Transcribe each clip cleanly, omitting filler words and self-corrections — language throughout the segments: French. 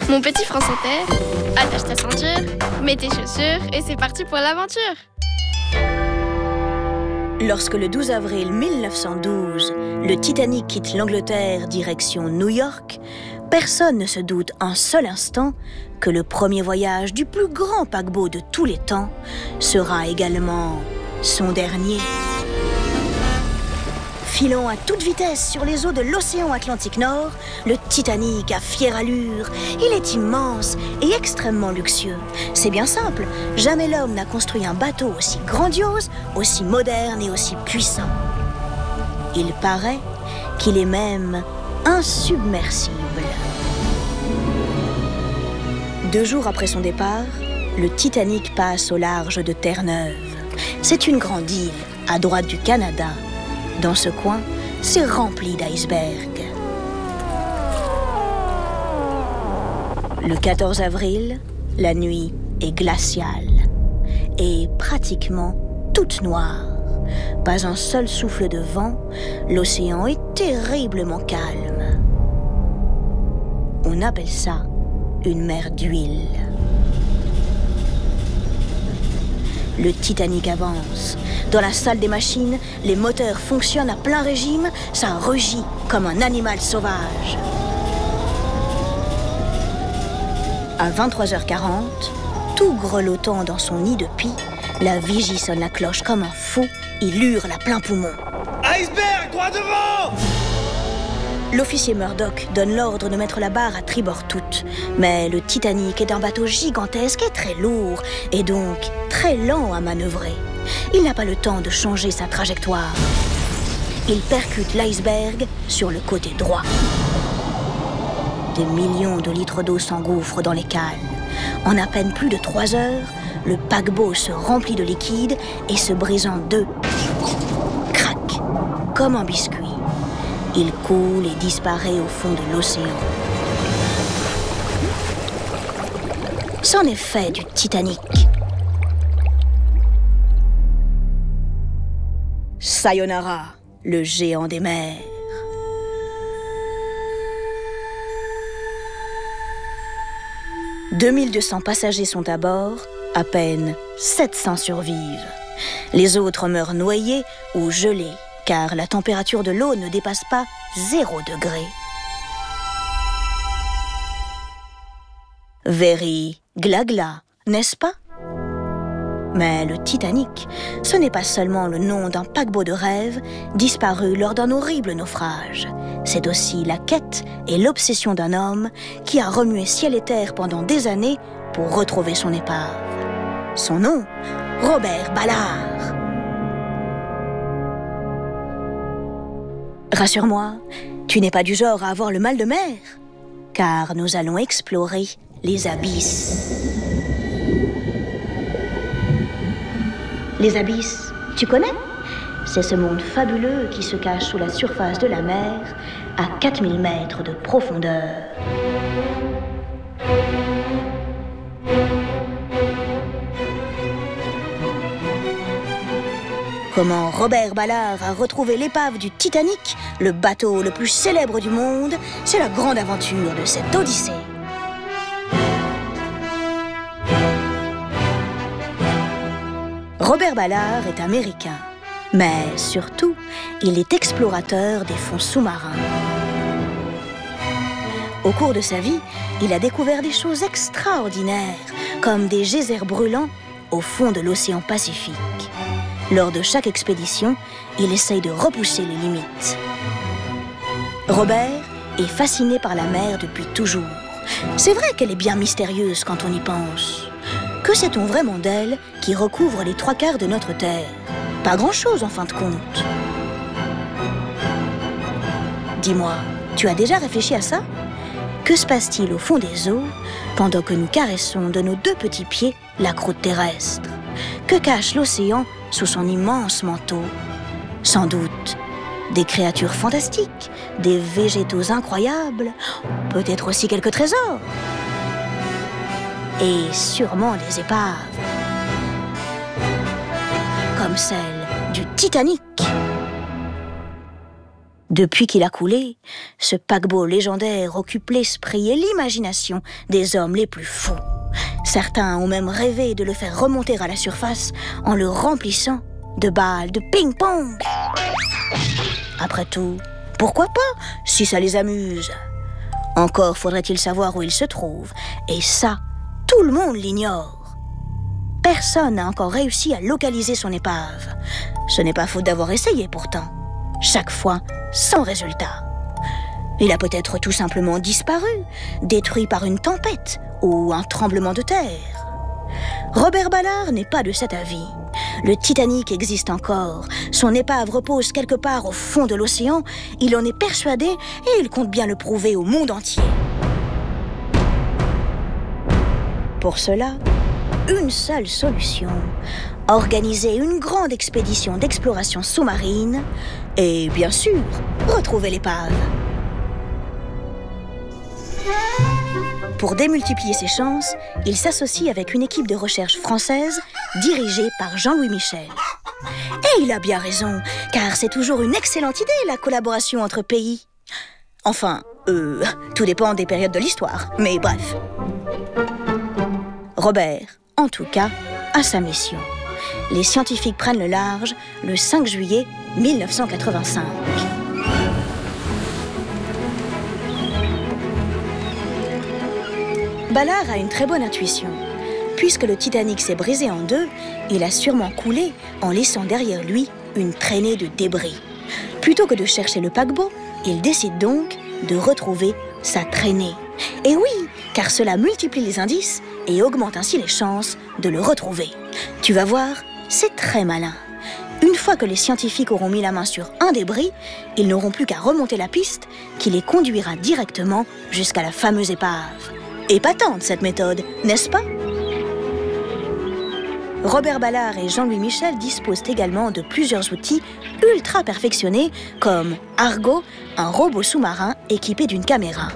Mon petit France Inter, attache ta ceinture, mets tes chaussures et c'est parti pour l'aventure. Lorsque le 12 avril 1912, le Titanic quitte l'Angleterre direction New York, personne ne se doute un seul instant que le premier voyage du plus grand paquebot de tous les temps sera également son dernier. Filant à toute vitesse sur les eaux de l'océan Atlantique Nord, le Titanic a fière allure. Il est immense et extrêmement luxueux. C'est bien simple, jamais l'homme n'a construit un bateau aussi grandiose, aussi moderne et aussi puissant. Il paraît qu'il est même insubmersible. 2 jours après son départ, le Titanic passe au large de Terre-Neuve. C'est une grande île à droite du Canada. Dans ce coin, c'est rempli d'icebergs. Le 14 avril, la nuit est glaciale et pratiquement toute noire. Pas un seul souffle de vent, l'océan est terriblement calme. On appelle ça une mer d'huile. Le Titanic avance. Dans la salle des machines, les moteurs fonctionnent à plein régime, ça rugit comme un animal sauvage. À 23h40, tout grelottant dans son nid de pie, la vigie sonne la cloche comme un fou, il hurle à plein poumon. Iceberg, droit devant! L'officier Murdoch donne l'ordre de mettre la barre à tribord toute. Mais le Titanic est un bateau gigantesque et très lourd, et donc très lent à manœuvrer. Il n'a pas le temps de changer sa trajectoire. Il percute l'iceberg sur le côté droit. Des millions de litres d'eau s'engouffrent dans les cales. En à peine plus de 3 heures, le paquebot se remplit de liquide et se brise en deux. Crac, comme un biscuit. Il coule et disparaît au fond de l'océan. C'en est fait du Titanic. Sayonara, le géant des mers. 2200 passagers sont à bord, à peine 700 survivent. Les autres meurent noyés ou gelés, car la température de l'eau ne dépasse pas 0 degré. Very glagla, n'est-ce pas? Mais le Titanic, ce n'est pas seulement le nom d'un paquebot de rêve disparu lors d'un horrible naufrage. C'est aussi la quête et l'obsession d'un homme qui a remué ciel et terre pendant des années pour retrouver son épave. Son nom, Robert Ballard. Rassure-moi, tu n'es pas du genre à avoir le mal de mer, car nous allons explorer les abysses. Les abysses, tu connais? C'est ce monde fabuleux qui se cache sous la surface de la mer à 4000 mètres de profondeur. Comment Robert Ballard a retrouvé l'épave du Titanic, le bateau le plus célèbre du monde, c'est la grande aventure de cette odyssée. Robert Ballard est américain, mais surtout, il est explorateur des fonds sous-marins. Au cours de sa vie, il a découvert des choses extraordinaires, comme des geysers brûlants au fond de l'océan Pacifique. Lors de chaque expédition, il essaye de repousser les limites. Robert est fasciné par la mer depuis toujours. C'est vrai qu'elle est bien mystérieuse quand on y pense. Que sait-on vraiment d'elle qui recouvre les 3/4 de notre Terre? Pas grand-chose en fin de compte. Dis-moi, tu as déjà réfléchi à ça? Que se passe-t-il au fond des eaux pendant que nous caressons de nos 2 petits pieds la croûte terrestre? Que cache l'océan sous son immense manteau? Sans doute des créatures fantastiques, des végétaux incroyables, peut-être aussi quelques trésors. Et sûrement des épaves, comme celle du Titanic. Depuis qu'il a coulé, ce paquebot légendaire occupe l'esprit et l'imagination des hommes les plus fous. Certains ont même rêvé de le faire remonter à la surface en le remplissant de balles de ping-pong. Après tout, pourquoi pas, si ça les amuse? Encore faudrait-il savoir où il se trouve, et ça, tout le monde l'ignore. Personne n'a encore réussi à localiser son épave. Ce n'est pas faute d'avoir essayé pourtant. Chaque fois, sans résultat. Il a peut-être tout simplement disparu, détruit par une tempête ou un tremblement de terre. Robert Ballard n'est pas de cet avis. Le Titanic existe encore. Son épave repose quelque part au fond de l'océan. Il en est persuadé et il compte bien le prouver au monde entier. Pour cela, une seule solution. Organiser une grande expédition d'exploration sous-marine et, bien sûr, retrouver l'épave. Pour démultiplier ses chances, il s'associe avec une équipe de recherche française dirigée par Jean-Louis Michel. Et il a bien raison, car c'est toujours une excellente idée, la collaboration entre pays. Enfin, tout dépend des périodes de l'histoire, mais bref. Robert, en tout cas, a sa mission. Les scientifiques prennent le large le 5 juillet 1985. Ballard a une très bonne intuition. Puisque le Titanic s'est brisé en deux, il a sûrement coulé en laissant derrière lui une traînée de débris. Plutôt que de chercher le paquebot, il décide donc de retrouver sa traînée. Et oui, car cela multiplie les indices et augmente ainsi les chances de le retrouver. Tu vas voir, c'est très malin. Une fois que les scientifiques auront mis la main sur un débris, ils n'auront plus qu'à remonter la piste qui les conduira directement jusqu'à la fameuse épave. Épatante cette méthode, n'est-ce pas? Robert Ballard et Jean-Louis Michel disposent également de plusieurs outils ultra perfectionnés comme Argo, un robot sous-marin équipé d'une caméra.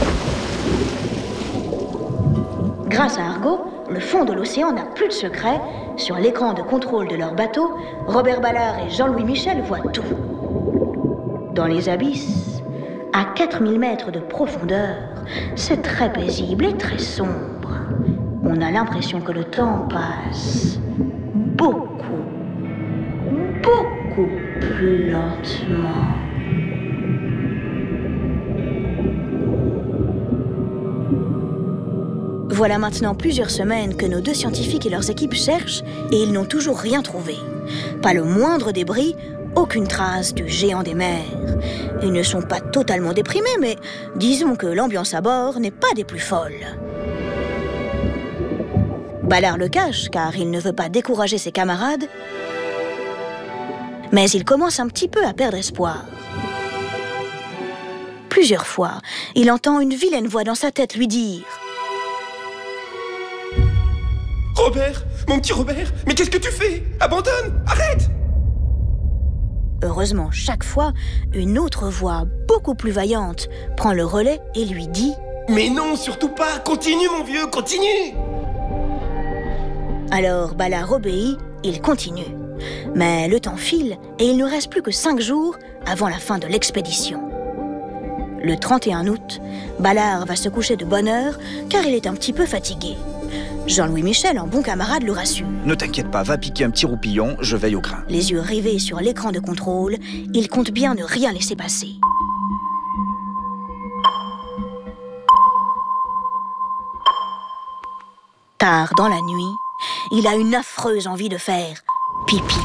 Grâce à Argo, le fond de l'océan n'a plus de secret. Sur l'écran de contrôle de leur bateau, Robert Ballard et Jean-Louis Michel voient tout. Dans les abysses, à 4000 mètres de profondeur, c'est très paisible et très sombre. On a l'impression que le temps passe beaucoup plus lentement. Voilà maintenant plusieurs semaines que nos deux scientifiques et leurs équipes cherchent et ils n'ont toujours rien trouvé. Pas le moindre débris, aucune trace du géant des mers. Ils ne sont pas totalement déprimés, mais disons que l'ambiance à bord n'est pas des plus folles. Ballard le cache car il ne veut pas décourager ses camarades, mais il commence un petit peu à perdre espoir. Plusieurs fois, il entend une vilaine voix dans sa tête lui dire: Robert, mon petit Robert, mais qu'est-ce que tu fais? Abandonne, arrête! Heureusement, chaque fois, une autre voix, beaucoup plus vaillante, prend le relais et lui dit: Mais non, surtout pas, continue mon vieux, continue! Alors Ballard obéit, il continue. Mais le temps file et il ne reste plus que 5 jours avant la fin de l'expédition. Le 31 août, Ballard va se coucher de bonne heure car il est un petit peu fatigué. Jean-Louis Michel, un bon camarade, le rassure. Ne t'inquiète pas, va piquer un petit roupillon, je veille au grain. Les yeux rivés sur l'écran de contrôle, il compte bien ne rien laisser passer. Tard dans la nuit, il a une affreuse envie de faire pipi.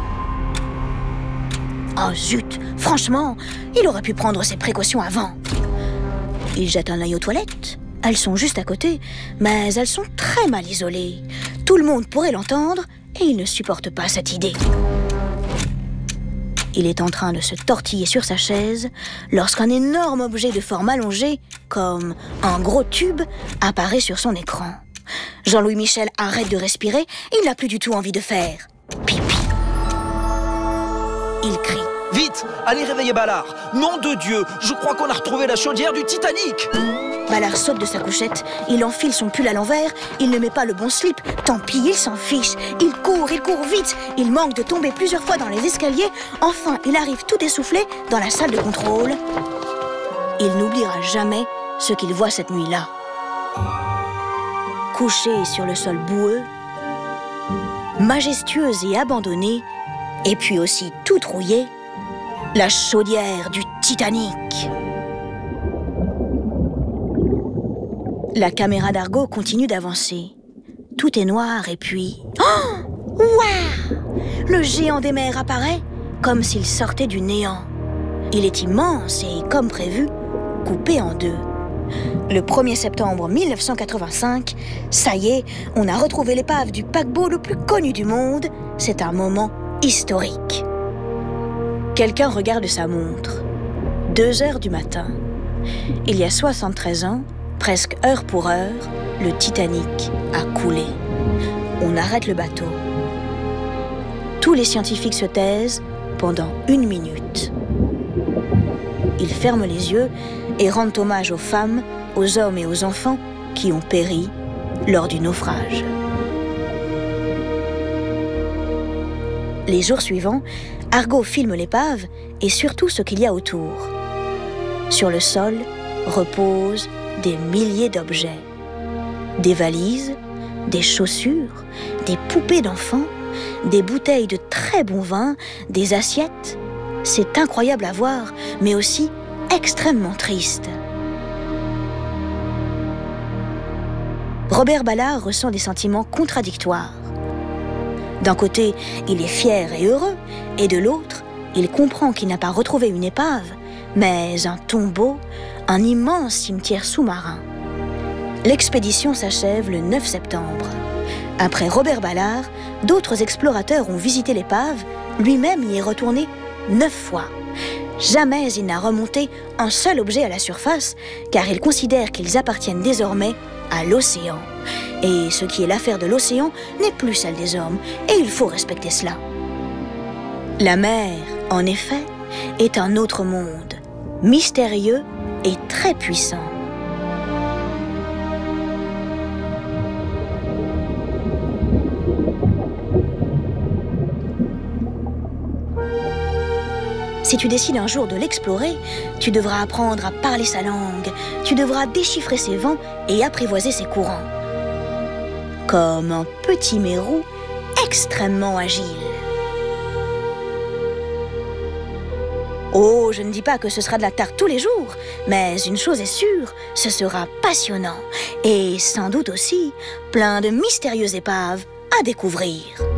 Oh zut, franchement, il aurait pu prendre ses précautions avant. Il jette un œil aux toilettes. Elles sont juste à côté, mais elles sont très mal isolées. Tout le monde pourrait l'entendre et il ne supporte pas cette idée. Il est en train de se tortiller sur sa chaise lorsqu'un énorme objet de forme allongée, comme un gros tube, apparaît sur son écran. Jean-Louis Michel arrête de respirer, il n'a plus du tout envie de faire pipi. Il crie: Vite, allez réveiller Ballard. Nom de Dieu, je crois qu'on a retrouvé la chaudière du Titanic. Ballard saute de sa couchette, il enfile son pull à l'envers, il ne met pas le bon slip, tant pis, il s'en fiche. Il court vite, il manque de tomber plusieurs fois dans les escaliers. Enfin, il arrive tout essoufflé dans la salle de contrôle. Il n'oubliera jamais ce qu'il voit cette nuit-là. Couché sur le sol boueux, majestueuse et abandonnée, et puis aussi toute rouillée, la chaudière du Titanic. La caméra d'Argo continue d'avancer. Tout est noir et puis... Oh! Waouh! Le géant des mers apparaît comme s'il sortait du néant. Il est immense et, comme prévu, coupé en deux. Le 1er septembre 1985, ça y est, on a retrouvé l'épave du paquebot le plus connu du monde. C'est un moment historique. Quelqu'un regarde sa montre. 2h du matin. Il y a 73 ans, presque heure pour heure, le Titanic a coulé. On arrête le bateau. Tous les scientifiques se taisent pendant 1 minute. Ils ferment les yeux et rendent hommage aux femmes, aux hommes et aux enfants qui ont péri lors du naufrage. Les jours suivants, Argo filme l'épave et surtout ce qu'il y a autour. Sur le sol reposent des milliers d'objets. Des valises, des chaussures, des poupées d'enfants, des bouteilles de très bon vin, des assiettes. C'est incroyable à voir, mais aussi extrêmement triste. Robert Ballard ressent des sentiments contradictoires. D'un côté, il est fier et heureux, et de l'autre, il comprend qu'il n'a pas retrouvé une épave, mais un tombeau, un immense cimetière sous-marin. L'expédition s'achève le 9 septembre. Après Robert Ballard, d'autres explorateurs ont visité l'épave, lui-même y est retourné 9 fois. Jamais il n'a remonté un seul objet à la surface, car il considère qu'ils appartiennent désormais à l'océan. Et ce qui est l'affaire de l'océan n'est plus celle des hommes, et il faut respecter cela. La mer, en effet, est un autre monde, mystérieux et très puissant. Si tu décides un jour de l'explorer, tu devras apprendre à parler sa langue, tu devras déchiffrer ses vents et apprivoiser ses courants. Comme un petit mérou extrêmement agile. Oh, je ne dis pas que ce sera de la tarte tous les jours, mais une chose est sûre, ce sera passionnant et sans doute aussi plein de mystérieuses épaves à découvrir.